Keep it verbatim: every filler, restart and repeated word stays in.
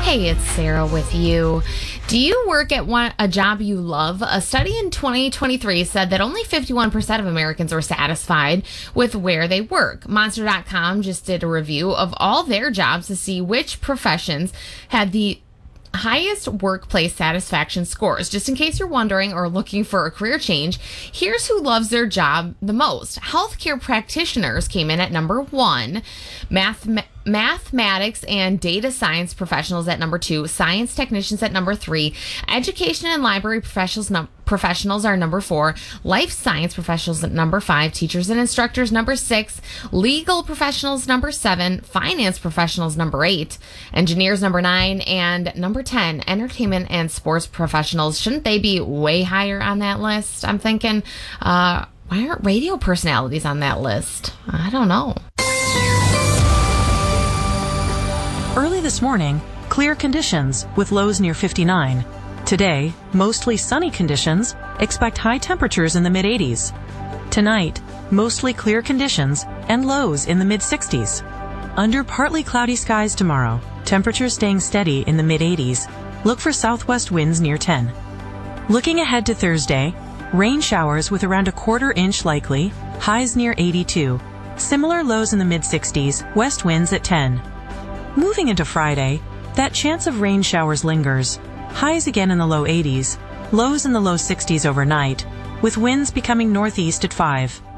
Hey, it's Sarah with you. Do you work at one, a job you love? A study in twenty twenty-three said that only fifty-one percent of Americans are satisfied with where they work. Monster dot com just did a review of all their jobs to see which professions had the highest workplace satisfaction scores. Just in case you're wondering or looking for a career change, here's who loves their job the most. Healthcare practitioners came in at number one. Math, mathematics and data science professionals at number two. Science technicians at number three. Education and library professionals num- professionals are number four. Life science professionals at number five. Teachers and instructors number six. Legal professionals number seven. Finance professionals number eight. Engineers number nine. And number ten, entertainment and sports professionals. Shouldn't they be way higher on that list? I'm thinking, uh, why aren't radio personalities on that list? I don't know. Early this morning, clear conditions with lows near fifty-nine. Today, mostly sunny conditions, expect high temperatures in the mid eighties. Tonight, mostly clear conditions and lows in the mid sixties. Under partly cloudy skies tomorrow, temperatures staying steady in the mid eighties. Look for southwest winds near ten. Looking ahead to Thursday, rain showers with around a quarter inch likely, highs near eighty-two. Similar lows in the mid sixties, west winds at ten. Moving into Friday, that chance of rain showers lingers. Highs again in the low eighties, lows in the low sixties overnight, with winds becoming northeast at five.